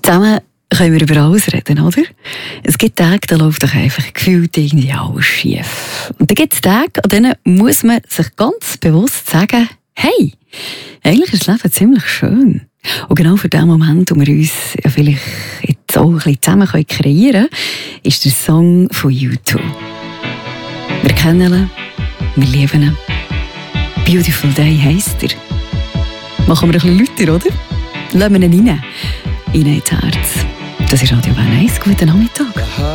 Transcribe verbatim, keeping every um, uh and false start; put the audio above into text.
Zusammen können wir über alles reden, oder? Es gibt Tage, da läuft doch einfach gefühlt irgendwie alles schief. Und dann gibt es Tage, an denen muss man sich ganz bewusst sagen, hey, eigentlich ist das Leben ziemlich schön. Und genau für den Moment, wo wir uns ja vielleicht jetzt auch ein bisschen zusammen kreieren können, ist der Song von U zwei. Wir kennen ihn, wir lieben ihn. Beautiful Day heisst er. Machen wir ein bisschen lauter, oder? Lassen wir ihn rein. In ins Herz. Das ist Radio Bern eins. Guten Nachmittag.